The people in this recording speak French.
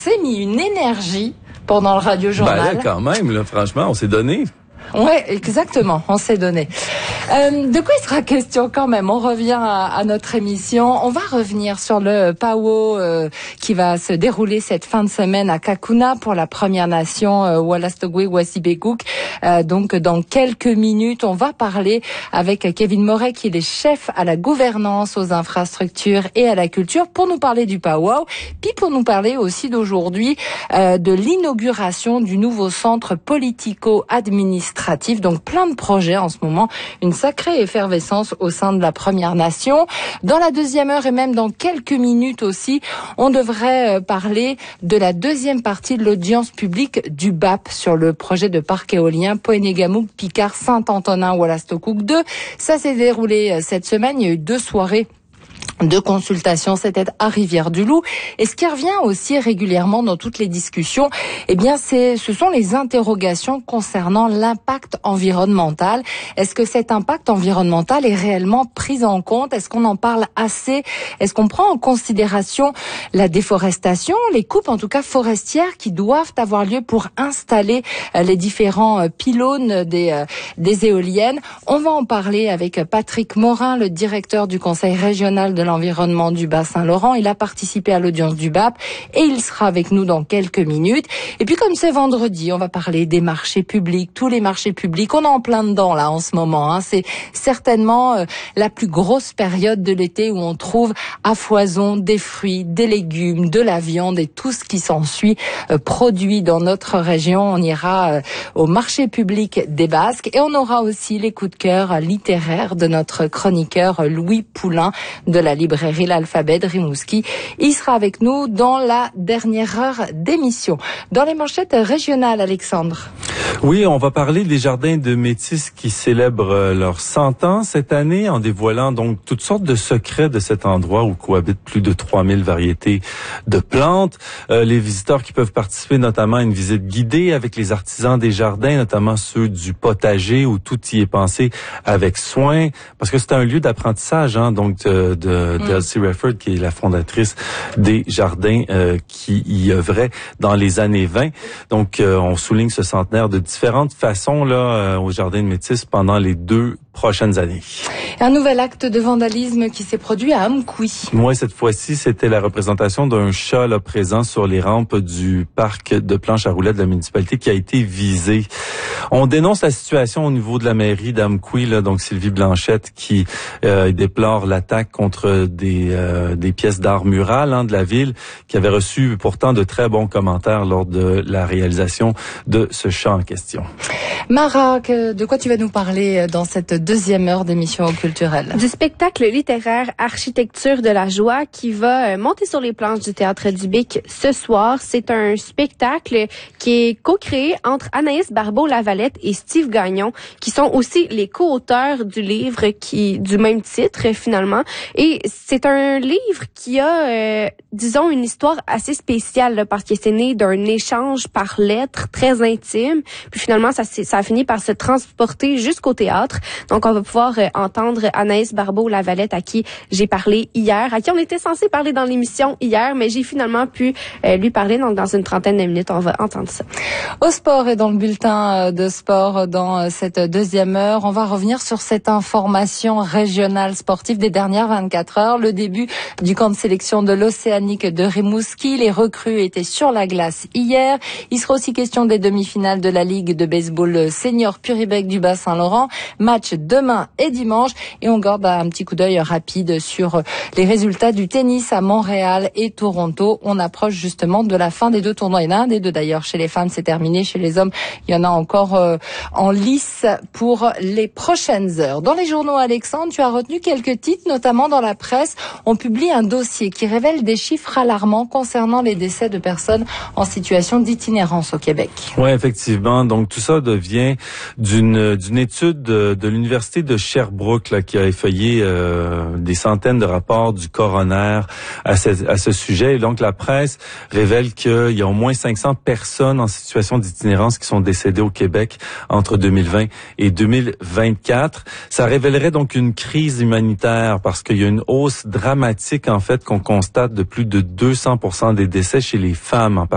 s'est mis une énergie pendant le radio-journal. Là, quand même, là, franchement, on s'est donné. Ouais, exactement, on s'est donné. De quoi il sera question quand même? On revient à notre émission. On va revenir sur le powwow qui va se dérouler cette fin de semaine à Kakuna pour la Première Nation Wolastoqey-Wassy-Bekouk. Donc dans quelques minutes, on va parler avec Kevin Moret qui est le chef à la gouvernance, aux infrastructures et à la culture pour nous parler du powwow, puis pour nous parler aussi d'aujourd'hui de l'inauguration du nouveau centre politico-administratif. Donc plein de projets en ce moment, une sacrée effervescence au sein de la Première Nation. Dans la deuxième heure et même dans quelques minutes aussi, on devrait parler de la deuxième partie de l'audience publique du BAP sur le projet de parc éolien Poenegamouk-Picard-Saint-Antonin-Wolastoqey 2. Ça s'est déroulé cette semaine, il y a eu 2 soirées de consultation, c'était à Rivière-du-Loup. Et ce qui revient aussi régulièrement dans toutes les discussions, eh bien, ce sont les interrogations concernant l'impact environnemental. Est-ce que cet impact environnemental est réellement pris en compte? Est-ce qu'on en parle assez? Est-ce qu'on prend en considération la déforestation, les coupes, en tout cas forestières, qui doivent avoir lieu pour installer les différents pylônes des éoliennes? On va en parler avec Patrick Morin, le directeur du Conseil régional de l'environnement du Bas-Saint-Laurent. Il a participé à l'audience du BAP et il sera avec nous dans quelques minutes. Et puis comme c'est vendredi, on va parler des marchés publics, tous les marchés publics. On est en plein dedans là en ce moment. C'est certainement la plus grosse période de l'été où on trouve à foison des fruits, des légumes, de la viande et tout ce qui s'ensuit produit dans notre région. On ira au marché public des Basques et on aura aussi les coups de cœur littéraires de notre chroniqueur Louis Poulain de la librairie L'Alphabet de Rimouski. Il sera avec nous dans la dernière heure d'émission. Dans les manchettes régionales, Alexandre. Oui, on va parler des jardins de Métis qui célèbrent leurs 100 ans cette année en dévoilant donc toutes sortes de secrets de cet endroit où cohabitent plus de 3000 variétés de plantes. Les visiteurs qui peuvent participer notamment à une visite guidée avec les artisans des jardins, notamment ceux du potager où tout y est pensé avec soin parce que c'est un lieu d'apprentissage donc d'Elsie Refford qui est la fondatrice des jardins qui y œuvrait dans les années 20. Donc on souligne ce centenaire de différentes façons là au Jardin de Métis pendant les 2 prochaines années. Un nouvel acte de vandalisme qui s'est produit à Amkoui. Moi, cette fois-ci, c'était la représentation d'un chat là, présent sur les rampes du parc de planche à roulettes de la municipalité qui a été visé. On dénonce la situation au niveau de la mairie d'Amkoui, là, donc Sylvie Blanchette qui déplore l'attaque contre des pièces d'art mural de la ville qui avait reçu pourtant de très bons commentaires lors de la réalisation de ce chat en question. Mara, de quoi tu vas nous parler dans cette deuxième heure d'émission culturelle? Du spectacle littéraire Architecture de la joie qui va monter sur les planches du Théâtre du Bic ce soir. C'est un spectacle qui est co-créé entre Anaïs Barbeau-Lavalette et Steve Gagnon, qui sont aussi les co-auteurs du livre du même titre finalement. Et c'est un livre qui a, disons, une histoire assez spéciale là, parce que c'est né d'un échange par lettres très intime. Puis finalement, ça a fini par se transporter jusqu'au théâtre. Donc, on va pouvoir entendre Anaïs Barbeau-Lavalette à qui j'ai parlé hier, à qui on était censé parler dans l'émission hier, mais j'ai finalement pu lui parler. Donc, dans une trentaine de minutes, on va entendre ça. Au sport et dans le bulletin de sport dans cette deuxième heure, on va revenir sur cette information régionale sportive des dernières 24 heures. Le début du camp de sélection de l'Océanique de Rimouski. Les recrues étaient sur la glace hier. Il sera aussi question des demi-finales de la Ligue de baseball senior Puribec du Bas-Saint-Laurent. Match demain et dimanche. Et on garde un petit coup d'œil rapide sur les résultats du tennis à Montréal et Toronto. On approche justement de la fin des 2 tournois. Il y en a un des 2 d'ailleurs. Chez les femmes, c'est terminé. Chez les hommes, il y en a encore en lice pour les prochaines heures. Dans les journaux, Alexandre, tu as retenu quelques titres, notamment dans la presse. On publie un dossier qui révèle des chiffres alarmants concernant les décès de personnes en situation d'itinérance au Québec. Oui, effectivement. Donc, tout ça vient d'une étude de l'Université de Sherbrooke là, qui a effeuillé des centaines de rapports du coroner à ce sujet. Et donc, la presse révèle qu'il y a au moins 500 personnes en situation d'itinérance qui sont décédées au Québec entre 2020 et 2024. Ça révélerait donc une crise humanitaire parce qu'il y a une hausse dramatique, en fait, qu'on constate de plus de 200% des décès chez les femmes en particulier.